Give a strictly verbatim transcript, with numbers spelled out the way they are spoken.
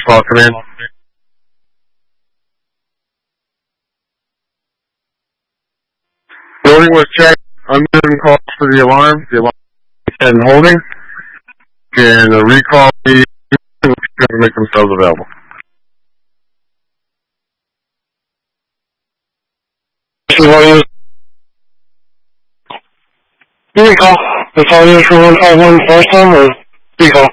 call come in. Building was checked. Unknown calls for the alarm. The alarm is in holding. Can uh, recall the to make themselves available. You recall the phone is for one five one first time or recall?